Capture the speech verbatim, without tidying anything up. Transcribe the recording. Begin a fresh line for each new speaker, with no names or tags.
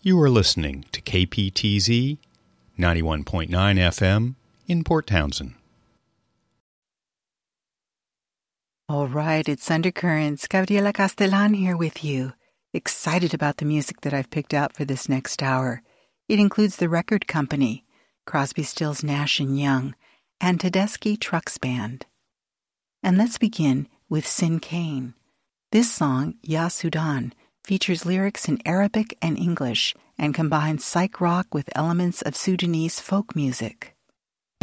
You are listening to K P T Z ninety-one point nine F M in Port Townsend.
All right, it's Undercurrents. Gabriela Castellan here with you. Excited about the music that I've picked out for this next hour. It includes The Record Company, Crosby, Stills, Nash and Young, and Tedeschi Trucks Band. And let's begin with Sin Kane. This song, Ya Sudan, features lyrics in Arabic and English and combines psych rock with elements of Sudanese folk music.